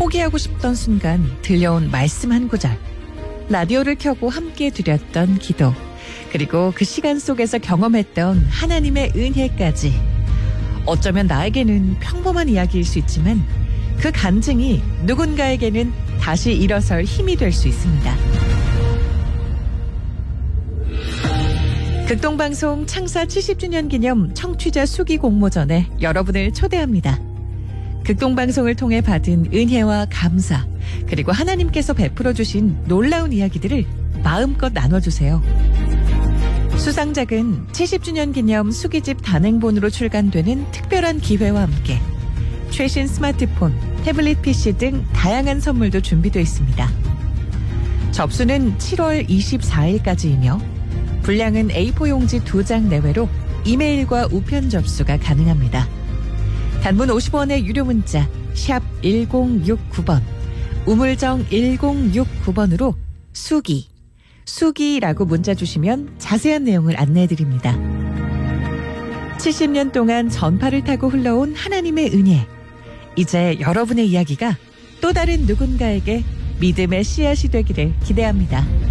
포기하고 싶던 순간 들려온 말씀 한 구절, 라디오를 켜고 함께 드렸던 기도, 그리고 그 시간 속에서 경험했던 하나님의 은혜까지. 어쩌면 나에게는 평범한 이야기일 수 있지만 그 간증이 누군가에게는 다시 일어설 힘이 될 수 있습니다. 극동방송 창사 70주년 기념 청취자 수기 공모전에 여러분을 초대합니다. 극동방송을 통해 받은 은혜와 감사, 그리고 하나님께서 베풀어 주신 놀라운 이야기들을 마음껏 나눠주세요. 수상작은 70주년 기념 수기집 단행본으로 출간되는 특별한 기회와 함께 최신 스마트폰, 태블릿 PC 등 다양한 선물도 준비되어 있습니다. 접수는 7월 24일까지이며 분량은 A4 용지 2장 내외로 이메일과 우편 접수가 가능합니다. 단문 50원의 유료 문자 샵 1069번, 우물정 1069번으로 수기라고 문자 주시면 자세한 내용을 안내해드립니다. 70년 동안 전파를 타고 흘러온 하나님의 은혜, 이제 여러분의 이야기가 또 다른 누군가에게 믿음의 씨앗이 되기를 기대합니다.